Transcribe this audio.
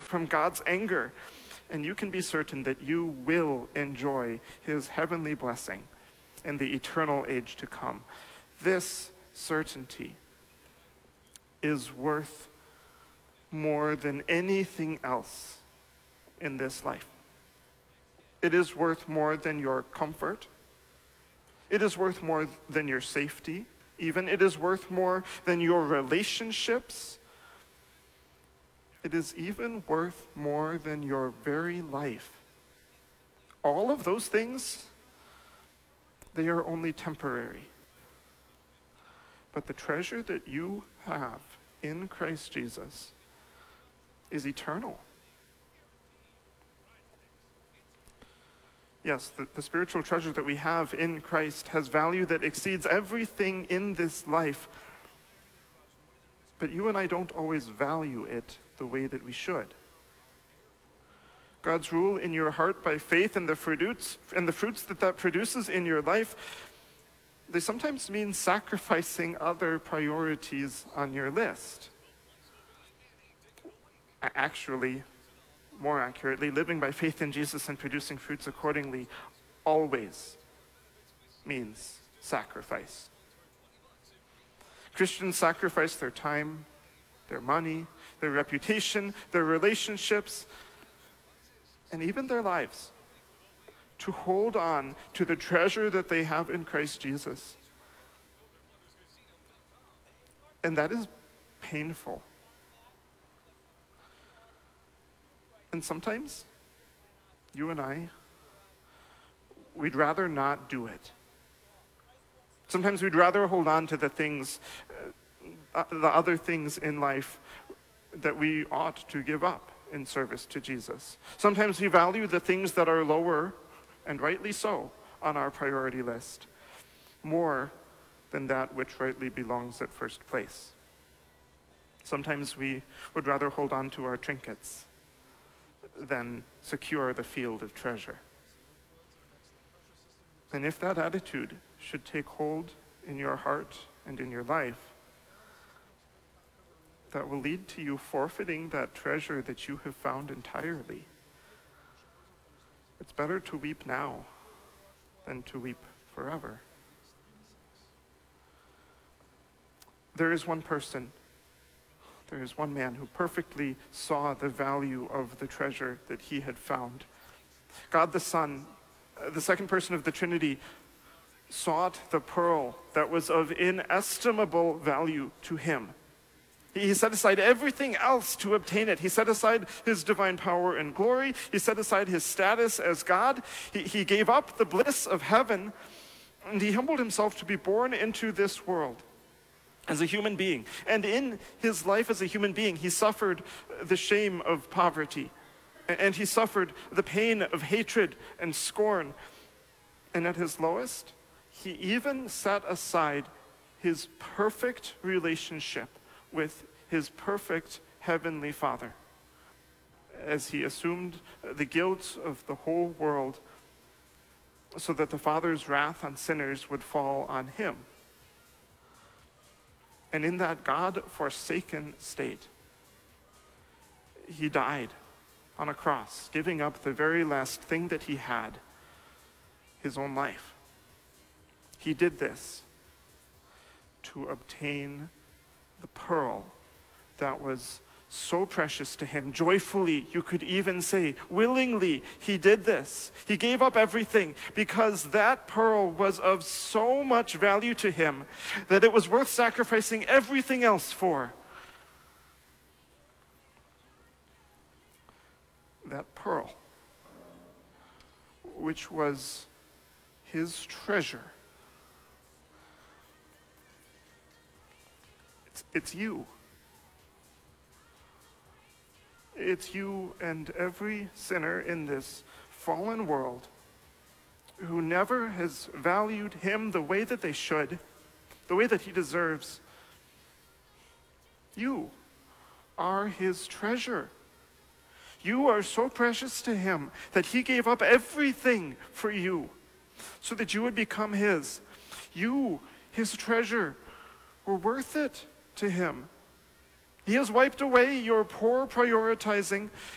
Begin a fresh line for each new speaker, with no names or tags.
from God's anger, and you can be certain that you will enjoy his heavenly blessing in the eternal age to come. This certainty is worth more than anything else in this life. It is worth more than your comfort. It is worth more than your safety. Even it is worth more than your relationships. It is even worth more than your very life. All of those things, they are only temporary. But the treasure that you have in Christ Jesus is eternal. Yes, the spiritual treasure that we have in Christ has value that exceeds everything in this life. But you and I don't always value it the way that we should. God's rule in your heart by faith and the fruits that produces in your life, they sometimes mean sacrificing other priorities on your list. Actually, more accurately, living by faith in Jesus and producing fruits accordingly always means sacrifice. Christians sacrifice their time, their money, their reputation, their relationships, and even their lives to hold on to the treasure that they have in Christ Jesus. And that is painful. And sometimes, you and I, we'd rather not do it. Sometimes we'd rather hold on to the things, the other things in life that we ought to give up in service to Jesus. Sometimes we value the things that are lower, and rightly so, on our priority list, more than that which rightly belongs at first place. Sometimes we would rather hold on to our trinkets than secure the field of treasure. And if that attitude should take hold in your heart and in your life, that will lead to you forfeiting that treasure that you have found entirely. It's better to weep now than to weep forever. There is one man who perfectly saw the value of the treasure that he had found. God the Son, the second person of the Trinity, sought the pearl that was of inestimable value to him. He set aside everything else to obtain it. He set aside his divine power and glory. He set aside his status as God. He gave up the bliss of heaven, and he humbled himself to be born into this world as a human being. And in his life as a human being, he suffered the shame of poverty, and he suffered the pain of hatred and scorn. And at his lowest, he even set aside his perfect relationship with his perfect heavenly Father as he assumed the guilt of the whole world so that the Father's wrath on sinners would fall on him. And in that God-forsaken state, he died on a cross, giving up the very last thing that he had, his own life. He did this to obtain the pearl that was so precious to him. Joyfully, you could even say, willingly, he did this. He gave up everything because that pearl was of so much value to him that it was worth sacrificing everything else for. That pearl, which was his treasure, it's you. It's you and every sinner in this fallen world who never has valued him the way that they should, the way that he deserves. You are his treasure. You are so precious to him that he gave up everything for you so that you would become his. You, his treasure, were worth it to him. He has wiped away your poor prioritizing